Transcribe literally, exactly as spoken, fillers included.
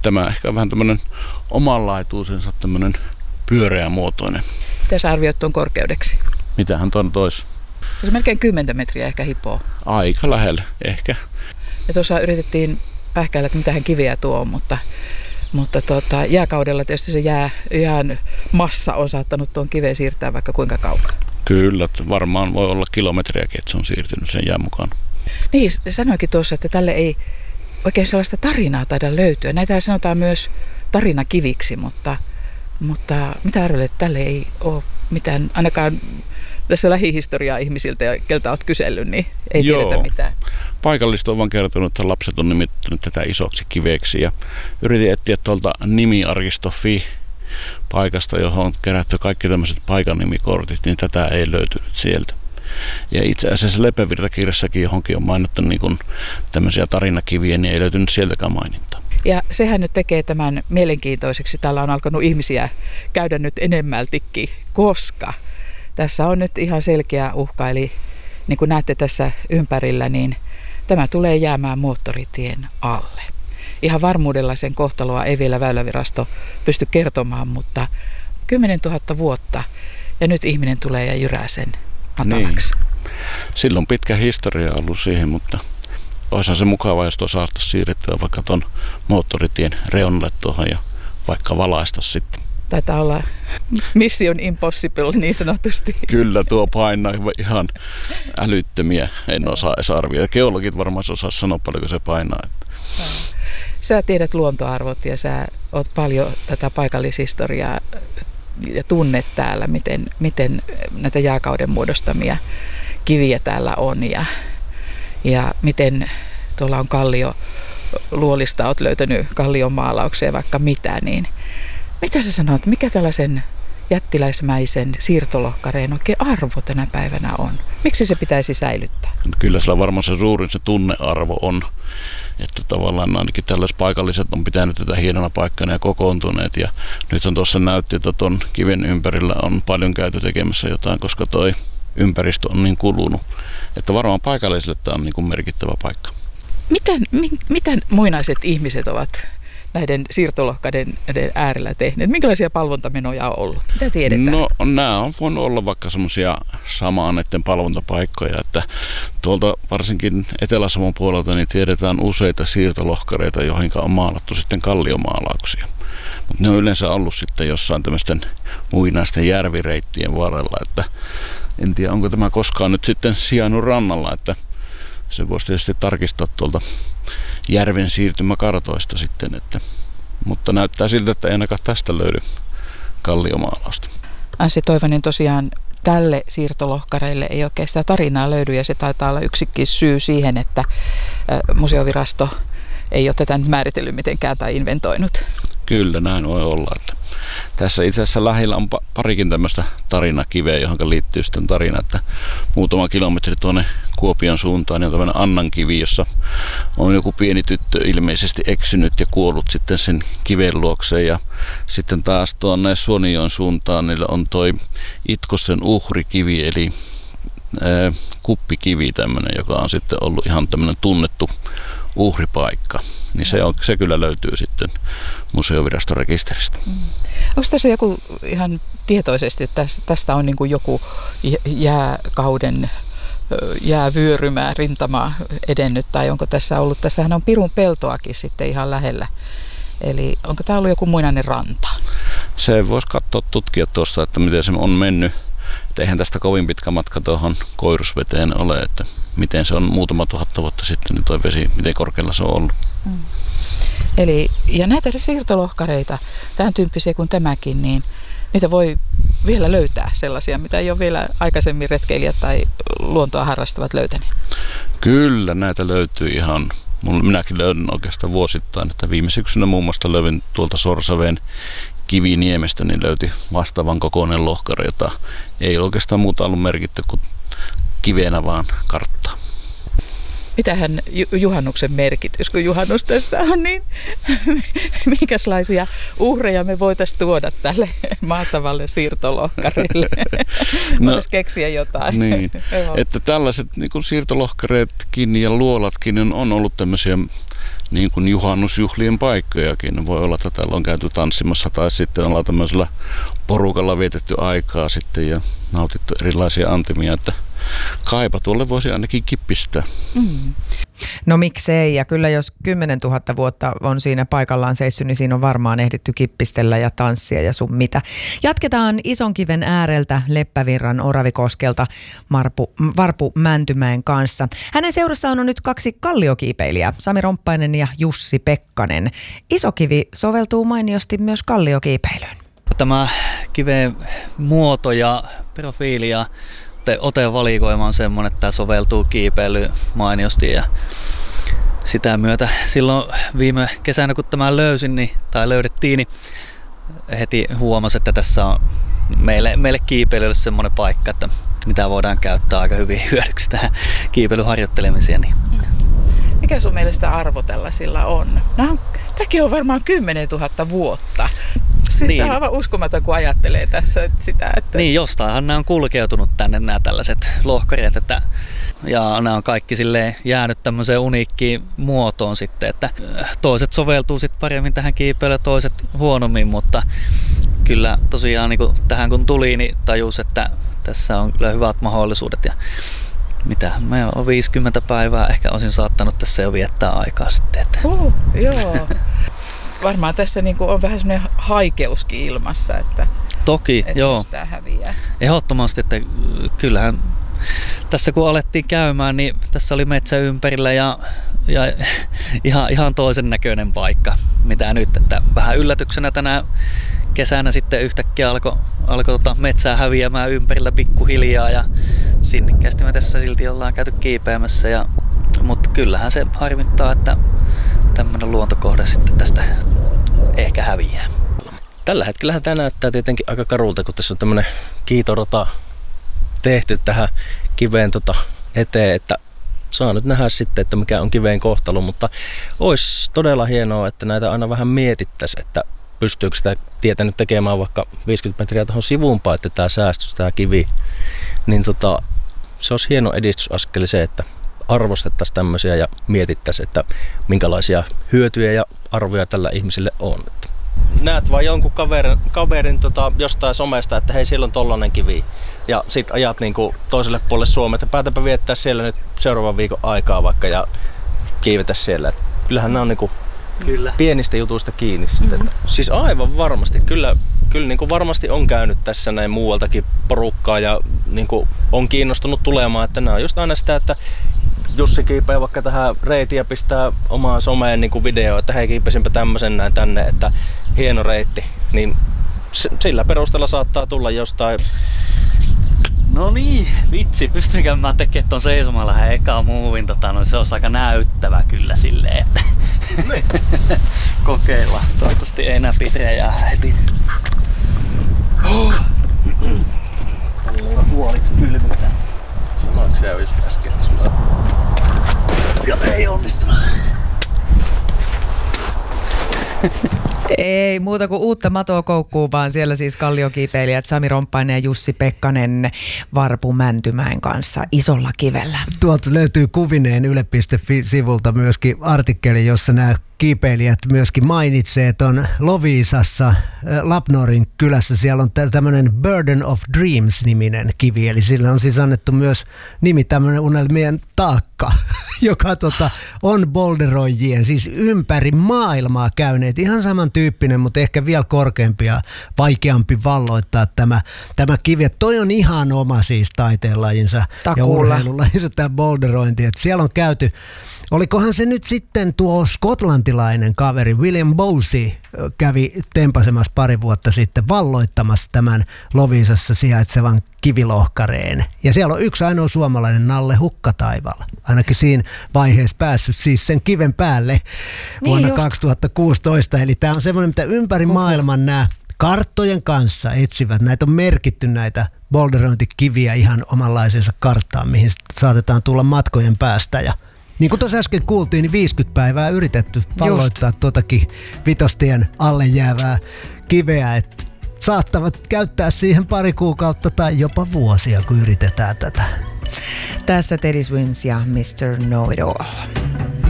tämä ehkä vähän tämmöinen omanlaituisensa tämmöinen pyöreämuotoinen. Mitä sä arvioit tuon korkeudeksi? Mitähän tuon tois? Se on kymmenen metriä ehkä hipoo. Aika lähellä, ehkä. Ja tuossa yritettiin pähkäillä, että mitähän kiviä tuo on, mutta, mutta tuota, jääkaudella tietysti se jää, jään massa on saattanut tuon kiveen siirtää vaikka kuinka kaukaa. Kyllä, varmaan voi olla kilometriäkin, että se on siirtynyt sen jään mukaan. Niin, sanoikin tuossa, että tälle ei oikein sellaista tarinaa taida löytyä. Näitä sanotaan myös tarinakiviksi, mutta, mutta mitä arvelet, että tälle ei ole mitään, ainakaan tässä lähihistoriaa ihmisiltä, keltä olet kysellyt, niin ei Joo. tiedetä mitään. Paikallista on vaan kertonut, että lapset on nimittänyt tätä isoksi kiveksi. Ja yritin etsiä tuolta nimiarkisto piste fi paikasta, johon on kerätty kaikki tämmöiset paikanimikortit, niin tätä ei löytynyt sieltä. Ja itse asiassa Leppävirta-kirjassakin johonkin on mainittu niin kuin tämmöisiä tarinakiviä, niin ei löytynyt sieltäkään mainintaa. Ja sehän nyt tekee tämän mielenkiintoiseksi. Täällä on alkanut ihmisiä käydä nyt enemmältikin, koska tässä on nyt ihan selkeä uhka. Eli niin kuin näette tässä ympärillä, niin tämä tulee jäämään moottoritien alle. Ihan varmuudella sen kohtaloa ei vielä Väylävirasto pysty kertomaan, mutta kymmenen tuhatta vuotta ja nyt ihminen tulee ja jyrää sen matalaksi. Niin. Silloin pitkä historia ollut siihen, mutta olisihan se mukava, jos tuo saataisiin siirrettyä vaikka tuon moottoritien reunalle tuohon ja vaikka valaista sitten. Taitaa olla mission impossible niin sanotusti. Kyllä tuo painaa ihan älyttömiä, en osaa edes arvioida. Geologit varmaan osaa sanoa paljonko se painaa. Sä tiedät luontoarvot ja sä oot paljon tätä paikallishistoriaa ja tunnet täällä, miten, miten näitä jääkauden muodostamia kiviä täällä on ja, ja miten tuolla on kallio luolista, oot löytänyt kalliomaalauksia vaikka mitä, niin mitä sä sanot, mikä tällaisen jättiläismäisen siirtolohkareen oikein arvo tänä päivänä on? Miksi se pitäisi säilyttää? Kyllä sillä varmaan se suurin se tunnearvo on, että tavallaan ainakin tällaiset paikalliset on pitänyt tätä hienona paikkana ja kokoontuneet. Ja nyt on tuossa näytti, että tuon kiven ympärillä on paljon käyty tekemässä jotain, koska toi ympäristö on niin kulunut. Että varmaan paikallisille tämä on niin kuin merkittävä paikka. Miten, mi, miten muinaiset ihmiset ovat näiden siirtolohkaiden äärellä tehneet? Minkälaisia palvontamenoja on ollut? Mitä tiedetään? No nämä on voinut olla vaikka semmoisia samaa näiden palvontapaikkoja, että tuolta varsinkin Etelä-Savon puolelta niin tiedetään useita siirtolohkareita, joihin on maalattu sitten kalliomaalauksia. Mutta ne on yleensä ollut sitten jossain tämmöisten muinaisten järvireittien varrella, että en tiedä onko tämä koskaan nyt sitten sijainnut rannalla, että se voisi tietysti tarkistaa tuolta järven siirtymäkartoista sitten, että, mutta näyttää siltä, että ei ainakaan tästä löydy kalliomaalausta. Anssi Toivonen, tosiaan tälle siirtolohkareille ei oikein sitä tarinaa löydy ja se taitaa olla yksikin syy siihen, että museovirasto ei ole tätä nyt määritellyt mitenkään tai inventoinut. Kyllä, näin voi olla. Että tässä itse asiassa lähellä on parikin tämmöistä tarinakiveä, johon liittyy sitten tarina, että muutama kilometri tuonne Kuopion suuntaan niin on tämmöinen Annankivi, jossa on joku pieni tyttö ilmeisesti eksynyt ja kuollut sitten sen kiven luokseen. Ja sitten taas tuonne Suonijoen suuntaan niillä on toi Itkosten uhrikivi, eli ää, kuppikivi tämmöinen, joka on sitten ollut ihan tämmöinen tunnettu uhripaikka, niin se, on, se kyllä löytyy sitten museoviraston rekisteristä. Mm. Onko tässä joku ihan tietoisesti, että tästä on niin kuin joku jääkauden jäävyörymää, rintamaa edennyt, tai onko tässä ollut, tässähän on Pirun peltoakin sitten ihan lähellä, eli onko tämä ollut joku muinainen ranta? Se voisi katsoa, tutkia tuosta, että miten se on mennyt. Et eihän tästä kovin pitkä matka tuohon Koirusveteen ole, että miten se on muutama tuhatta vuotta sitten, niin tuo vesi, miten korkealla se on ollut. Mm. Eli, ja näitä siirtolohkareita, tämän tyyppisiä kuin tämäkin, niin niitä voi vielä löytää sellaisia, mitä ei ole vielä aikaisemmin retkeilijät tai luontoa harrastavat löytäneet. Kyllä, näitä löytyy ihan. Minäkin löydän oikeastaan vuosittain, että viime syksynä muun muassa löysin tuolta Sorsaveen Kiviniemestä, niin löyti vastaavan kokoinen lohkare, jota ei oikeastaan muuta ollut merkitty kuin kivenä vaan karttaa. Mitähän juhannuksen merkitys, kun juhannus tässä on, niin minkälaisia uhreja me voitaisiin tuoda tälle mahtavalle siirtolohkarille? No, voisi keksiä jotain. niin kuin juhannusjuhlien paikkojakin. Voi olla, että täällä on käyty tanssimassa tai sitten ollaan tämmöisellä porukalla vietetty aikaa sitten ja nautittu erilaisia antimia, että kaipa tuolle voisi ainakin kippistää. Mm. No miksei, ja kyllä jos kymmenen tuhatta vuotta on siinä paikallaan seissyt, niin siinä on varmaan ehditty kippistellä ja tanssia ja sun mitä. Jatketaan Isonkiven ääreltä Leppävirran Oravikoskelta Marpu, Varpu Mäntymäen kanssa. Hänen seurassaan on nyt kaksi kalliokiipeilijää, Sami Romppainen ja Jussi Pekkanen. Isokivi soveltuu mainiosti myös kalliokiipeilyyn. Tämä kiveen muoto ja profiili ja otevalikoima on semmoinen, että tämä soveltuu kiipeilyyn mainiosti ja sitä myötä silloin viime kesänä kun tämä löysin niin, tai löydettiin, niin heti huomasi, että tässä on meille, meille kiipeilylle semmoinen paikka, että mitä voidaan käyttää aika hyvin hyödyksi tähän kiipeilyharjoittelemiseen. Niin. Mikä sun mielestä arvo tällaisilla on? No, tämäkin on varmaan kymmenen tuhatta vuotta. Siis niin. Se on aivan uskomaton, kun ajattelee tässä sitä, että... Niin, jostainhan nämä on kulkeutunut tänne nämä tällaiset lohkareet, että... Ja nämä on kaikki silleen jäänyt tämmöiseen uniikkiin muotoon sitten, että toiset soveltuu sitten paremmin tähän kiipeilyyn, toiset huonommin, mutta kyllä tosiaan niin kun tähän kun tuli, niin tajus, että tässä on kyllä hyvät mahdollisuudet ja mitä, mä oon viisikymmentä päivää, ehkä olisin saattanut tässä jo viettää aikaa sitten. Että... Uh, joo. Varmaan tässä niin kuin on vähän semmoinen haikeuskin ilmassa, että, Toki, että joo. Sitä häviää. Ehdottomasti, että kyllähän tässä kun alettiin käymään, niin tässä oli metsä ympärillä ja, ja ihan, ihan toisen näköinen paikka, mitä nyt. Että vähän yllätyksenä tänä kesänä sitten yhtäkkiä alkoi alko tota metsää häviämään ympärillä pikkuhiljaa ja sinnikkäästi me tässä silti ollaan käyty kiipeämässä. Ja, mutta kyllähän se harmittaa, että tämmöinen luontokohde sitten tästä ehkä häviää. Tällä hetkellähän tämä näyttää tietenkin aika karulta, kun tässä on tämmöinen kiitorata tehty tähän kiveen tota eteen, että saa nyt nähdä sitten, että mikä on kiveen kohtalo, mutta olisi todella hienoa, että näitä aina vähän mietittäisiin, että pystyykö sitä tietä nyt tekemään vaikka viisikymmentä metriä tuohon sivuunpäin, että tämä säästyisi tämä kivi, niin tota, se olisi hieno edistysaskeli se, että arvostettaisiin tämmöisiä ja mietittäisiin, että minkälaisia hyötyjä ja arvoja tällä ihmisille on. Näet vaan jonkun kaverin, kaverin tota, jostain somesta, että hei, siellä on tollanen kivi. Ja sit ajat niinku toiselle puolelle Suomea, että päätäpä viettää siellä nyt seuraavan viikon aikaa vaikka ja kiivetä siellä. Et kyllähän nämä on niinku kyllä pienistä jutuista kiinni. Mm-hmm. Siis aivan varmasti. Kyllä, kyllä niinku varmasti on käynyt tässä näin muualtakin porukkaa ja niinku on kiinnostunut tulemaan. Että nämä on just aina sitä, että Jussi kiipeää vaikka tähän reitiin ja pistää omaan someen niin video, että hei, kiipesinpä tämmöisen näin tänne, että hieno reitti. Niin sillä perusteella saattaa tulla jostain. No niin, vitsi, pystynkö mä tekemään ton seisomalla hän eka muuvin, tota, no, se olisi aika näyttävä kyllä silleen, että niin. Kokeillaan. Toivottavasti ei enää pitrejää heti. Huoliks kylmyyttä? Sanoinko se jo just äsken, että sulla ja ei onnistunut. Ei muuta kuin uutta matoa koukkuu, vaan siellä siis kalliokiipeilijät Sami Romppainen ja Jussi Pekkanen Varpu Mäntymäen kanssa isolla kivellä. Tuolta löytyy kuvineen yle piste fi-sivulta myöskin artikkeli, jossa nämä kiipeilijät myöskin mainitsee, että on Loviisassa, Lapnorin kylässä, siellä on tämmöinen Burden of Dreams-niminen kivi, eli sillä on siis annettu myös nimi tämmöinen unelmien taakka, joka tota, on boulderoijien, siis ympäri maailmaa käyneet, ihan samantyyppinen, mutta ehkä vielä korkeampi ja vaikeampi valloittaa tämä, tämä kivi. Et toi on ihan oma siis taiteenlajinsa ja urheilulajinsa tämä boulderointi, että siellä on käyty. Olikohan se nyt sitten tuo skotlantilainen kaveri William Bowsey kävi tempasemassa pari vuotta sitten valloittamassa tämän Loviisassa sijaitsevan kivilohkareen. Ja siellä on yksi ainoa suomalainen Nalle Hukkataival. Ainakin siinä vaiheessa päässyt siis sen kiven päälle vuonna niin kaksituhattakuusitoista. Eli tämä on semmoinen, mitä ympäri maailman nämä karttojen kanssa etsivät. Näitä on merkitty näitä boulderointikiviä ihan omanlaisensa karttaan, mihin saatetaan tulla matkojen päästä ja niin kuin tuossa äsken kuultiin, niin viisikymmentä päivää yritetty valloittaa tuotakin vitostien alle jäävää kiveä, että saattavat käyttää siihen pari kuukautta tai jopa vuosia, kun yritetään tätä. Tässä Teddy Swims ja mister Know It All.